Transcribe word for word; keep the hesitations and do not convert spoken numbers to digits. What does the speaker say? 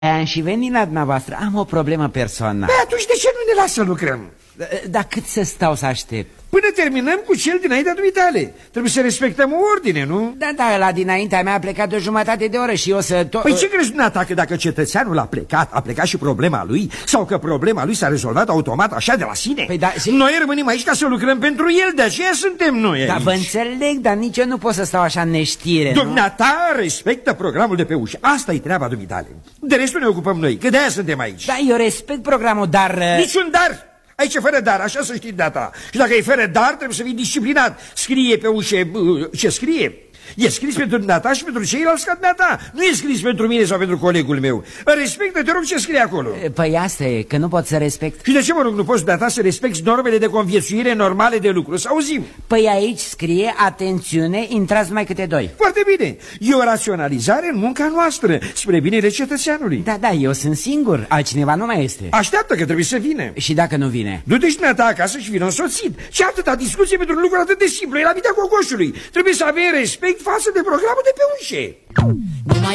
Am și venit la dumneavoastră, am o problemă personală. Păi atunci de ce nu ne lasă să lucrăm? Dar cât să stau să aștept? Până terminăm cu cel dinaintea dumitale. Trebuie să respectăm o ordine, nu? Da, da, ăla dinaintea mea a plecat de o jumătate de oră și eu să tot... Păi ce crezi dumneata, că dacă cetățeanul a plecat, a plecat și problema lui? Sau că problema lui s-a rezolvat automat așa de la sine? Păi da, și... Noi rămânem aici ca să lucrăm pentru el, de aceea suntem noi aici. Da, vă înțeleg, dar nici eu nu pot să stau așa în neștire. Dumneata respectă programul de pe ușă. Asta e treaba dumitale. De restul ne ocupăm noi, că de-aia suntem aici. Da, eu respect programul, dar... Niciun dar! Aici e fără dar, așa să știi data. Și dacă e fără dar, trebuie să fii disciplinat. Scrie pe ușă ce scrie. E scris pentru dumneata și pentru ceilalți ca dumneata. Nu e scris pentru mine sau pentru colegul meu. Respectă, te rog, ce scrie acolo. Păi asta e, că nu pot să respect. Și de ce, mă rog, nu poți dumneata să respecti normele de conviețuire normale de lucru? Să auzim. Păi aici scrie, atențiune, intrați numai câte doi. Foarte bine. E o raționalizare în munca noastră, spre binele cetățeanului. Da, da, eu sunt singur, altcineva nu mai este. Așteaptă că trebuie să vină. Și dacă nu vine? Du-te și dumneata acasă și vină însoțit. Ce atâta discuție pentru un lucru atât de simplu. E la mintea cocoșului. Trebuie să avem respect față de programul de pe ușe.